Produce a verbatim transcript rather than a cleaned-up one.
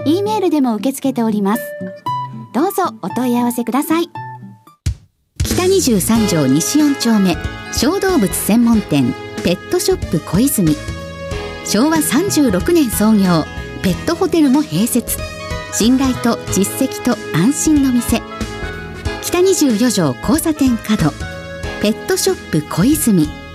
E メールでも受け付けております。どうぞお問い合わせください。北にじゅうさん条西よん丁目小動物専門店ペットショップ小泉。しょうわさんじゅうろくねん創業、ペットホテルも併設。信頼と実績と安心の店、北にじゅうよ条交差点角ペットショップ小泉。